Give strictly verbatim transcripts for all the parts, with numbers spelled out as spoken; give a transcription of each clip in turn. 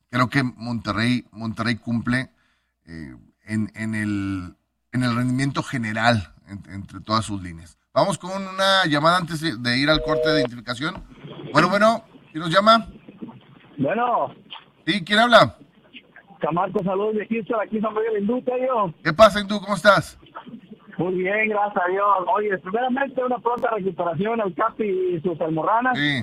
creo que Monterrey, Monterrey cumple eh, en, en, el, en el rendimiento general en, entre todas sus líneas. Vamos con una llamada antes de, de ir al corte de identificación. Bueno, bueno, ¿quién nos llama? Bueno. Sí, ¿quién habla? Camargo, saludos de Houston, aquí San Miguel Hindú, yo. ¿Qué pasa, Hindú? ¿Cómo estás? Muy bien, gracias a Dios. Oye, primeramente una pronta recuperación al Capi y sus almorranas. Sí.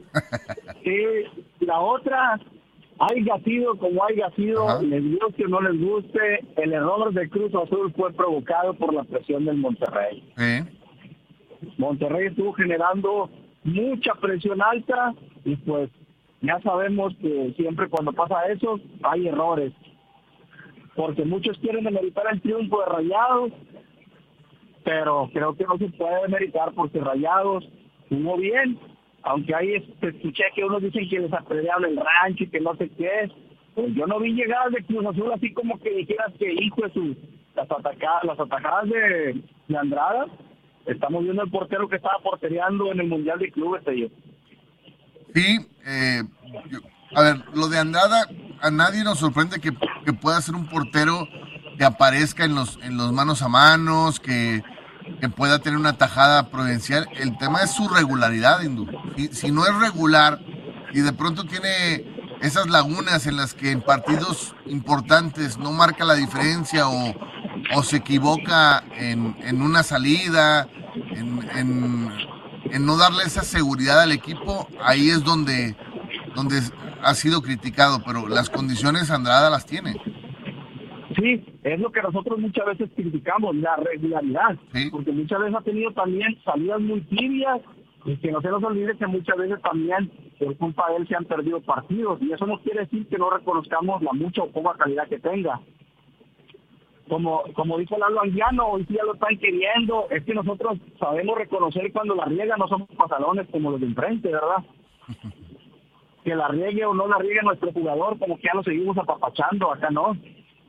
Y la otra, haya sido como haya sido, les guste o no les guste, el error de Cruz Azul fue provocado por la presión del Monterrey. Sí. Monterrey estuvo generando mucha presión alta y pues ya sabemos que siempre cuando pasa eso hay errores. Porque muchos quieren demeritar el triunfo de Rayados, pero creo que no se puede demeritar porque Rayados jugó bien. Aunque ahí escuché que unos dicen que les apedrearon el rancho y que no sé qué. Pues yo no vi llegadas de Cruz Azul así como que dijeras que hijo de su... Las atacadas, las atajadas de, de Andrada. Estamos viendo el portero que estaba portereando en el Mundial de Clubes, yo. Sí, eh, yo, a ver, lo de Andrada, a nadie nos sorprende que, que pueda ser un portero que aparezca en los, en los manos a manos, que... que pueda tener una tajada prudencial. El tema es su regularidad, Hindú. Si, si no es regular y de pronto tiene esas lagunas en las que en partidos importantes no marca la diferencia o, o se equivoca en, en una salida, en, en, en no darle esa seguridad al equipo, ahí es donde, donde ha sido criticado, pero las condiciones Andrada las tiene. Sí, es lo que nosotros muchas veces criticamos, la regularidad, sí. Porque muchas veces ha tenido también salidas muy tibias y que no se nos olvide que muchas veces también por culpa de él se han perdido partidos y eso no quiere decir que no reconozcamos la mucha o poca calidad que tenga. Como como dice Lalo Anguiano, hoy sí ya lo están queriendo, es que nosotros sabemos reconocer cuando la riega, no somos pasalones como los de enfrente, ¿verdad? Que la riegue o no la riegue nuestro jugador, como que ya lo seguimos apapachando, acá no.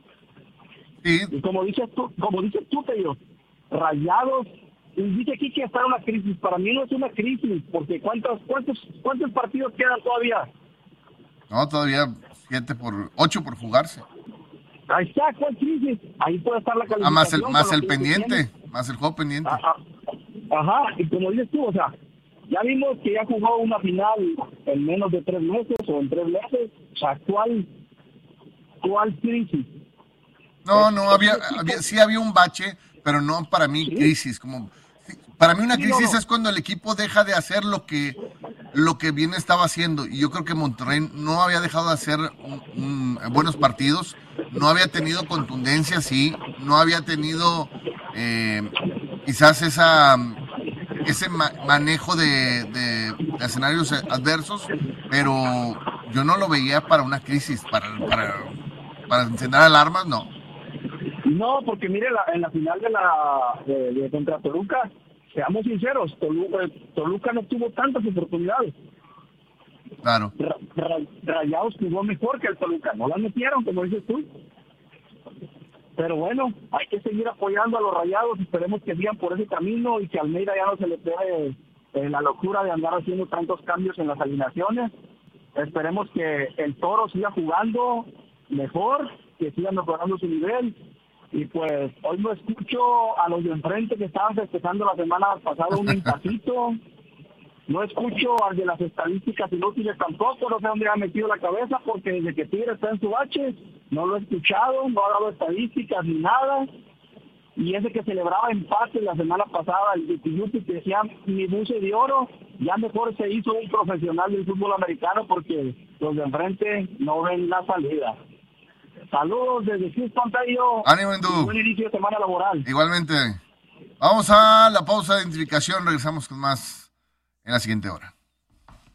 Sí. Y como dices tú, como dices tú, Pedro, Rayados, y dice aquí que está en una crisis. Para mí no es una crisis, porque ¿cuántos cuántos cuántos partidos quedan todavía? No, todavía siete por ocho por jugarse. Ahí está, ¿cuál crisis? Ahí puede estar la calificación. Ah, más el, más el pendiente, más el juego pendiente. Ajá, ajá, y como dices tú, o sea, ya vimos que ya jugó una final en menos de tres meses o en tres meses. O sea, ¿cuál, cuál crisis? No, no, había, había, sí había un bache, pero no para mí crisis. Como para mí una crisis sí, no, no. es cuando el equipo deja de hacer lo que lo que bien estaba haciendo. Y yo creo que Monterrey no había dejado de hacer un, un, buenos partidos, no había tenido contundencia, sí, no había tenido eh, quizás esa ese ma manejo de, de, de escenarios adversos, pero yo no lo veía para una crisis, para, para, para encender alarmas, no. No, porque mire, la, en la final de la de, de contra Toluca, seamos sinceros, Toluca, Toluca no tuvo tantas oportunidades. Claro. Ra, ra, Rayados jugó mejor que el Toluca, no la metieron, como dices tú. Pero bueno, hay que seguir apoyando a los Rayados, esperemos que sigan por ese camino y que a Almeida ya no se le pegue eh, la locura de andar haciendo tantos cambios en las alineaciones. Esperemos que el Toro siga jugando mejor, que siga mejorando su nivel. Y pues hoy no escucho a los de enfrente que estaban festejando la semana pasada un empatito. No escucho al de las estadísticas inútiles tampoco, no sé dónde ha metido la cabeza, porque desde que Tigre está en su bache, no lo he escuchado, no ha dado estadísticas ni nada. Y ese que celebraba empate la semana pasada, el Yuti que decía mi buce de oro, ya mejor se hizo un profesional del fútbol americano porque los de enfrente no ven la salida. Saludos desde Houston, Tayo. Ánimo, Hindú. Buen inicio de semana laboral. Igualmente. Vamos a la pausa de identificación. Regresamos con más en la siguiente hora.